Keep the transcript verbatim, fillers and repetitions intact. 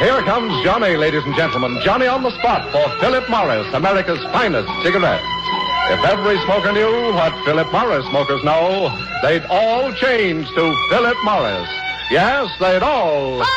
Here comes Johnny, ladies and gentlemen. Johnny on the spot for Philip Morris, America's finest cigarette. If every smoker knew what Philip Morris smokers know, they'd all change to Philip Morris. Yes, they'd all...